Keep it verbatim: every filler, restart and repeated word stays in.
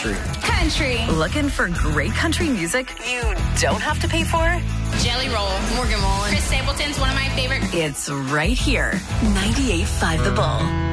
Country. Country. Looking for great country music you don't have to pay for? Jelly Roll. Morgan Wallen. Chris Stapleton's one of my favorite. It's right here. ninety-eight point five The Bull.